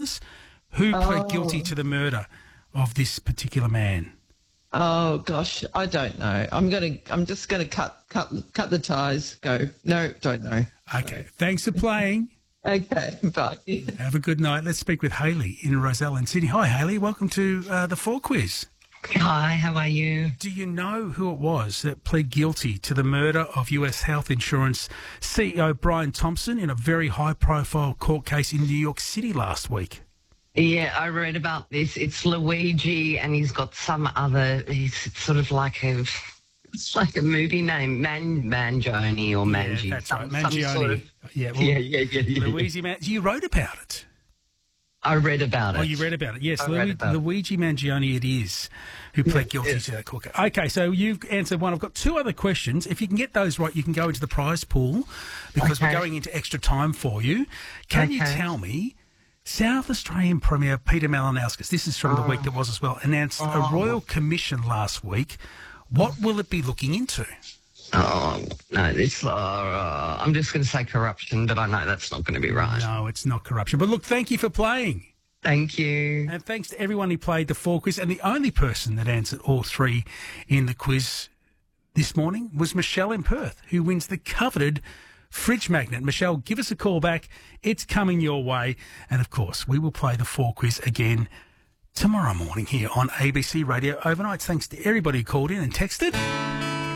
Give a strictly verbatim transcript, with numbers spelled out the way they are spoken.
Travis, who pled Oh. guilty to the murder of this particular man? Oh gosh, I don't know. I'm gonna. I'm just gonna cut, cut, cut the ties. Go. No, don't know. Okay, thanks for playing. Okay, bye. Have a good night. Let's speak with Hayley in Roselle in Sydney. Hi, Hayley. Welcome to uh, the Four Quiz. Hi, how are you? Do you know who it was that pled guilty to the murder of U S health insurance C E O Brian Thompson in a very high-profile court case in New York City last week? Yeah, I read about this. It's Luigi, and he's got some other. It's sort of like a. It's like a movie name, Man Mangione or Mangi. Yeah, that's some, right, Mangione. Some sort of, yeah, well, yeah, yeah, yeah, yeah. Luigi Man. You wrote about it. I read about it. Oh, you read about it. Yes, I Lu- read about it. Luigi Mangione it is who pled Yeah, guilty yes. to that court case. Okay, so you've answered one. I've got two other questions. If you can get those right, you can go into the prize pool because Okay. we're going into extra time for you. Can you Okay. tell me, South Australian Premier Peter Malinauskas, this is from the week that was as well, announced a Oh. royal commission last week. What will it be looking into? Oh no, it's. Uh, uh, I'm just going to say corruption, but I know that's not going to be right. No, it's not corruption. But look, thank you for playing. Thank you. And thanks to everyone who played the four quiz. And the only person that answered all three in the quiz this morning was Michelle in Perth, who wins the coveted fridge magnet. Michelle, give us a call back. It's coming your way. And, of course, we will play the four quiz again tomorrow morning here on A B C Radio Overnight. Thanks to everybody who called in and texted.